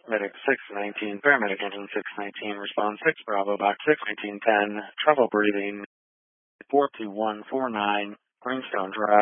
Medic 619, paramedic engine 619, response 6 Bravo, box 61910, trouble breathing, 42149, Greenstone Drive.